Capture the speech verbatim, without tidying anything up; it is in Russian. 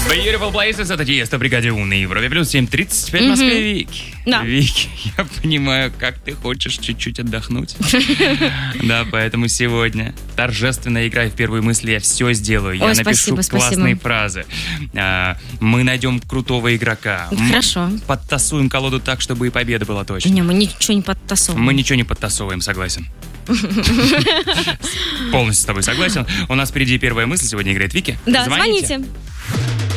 Beautiful Places, это Тиесто, бригаде У на Европе плюс семь тридцать пять в Москве. Вики, Да. Вики, я понимаю, как ты хочешь чуть-чуть отдохнуть. Да, поэтому сегодня торжественно играй в первые мысли, я все сделаю. Я Ой, напишу спасибо, спасибо. классные фразы. А, Мы найдем крутого игрока. Мы Хорошо. подтасуем колоду так, чтобы и победа была точно. Не, мы ничего не подтасовываем. Мы ничего не подтасовываем, согласен. Полностью с тобой согласен. У нас впереди первая мысль. Сегодня играет Вики. Да, звоните.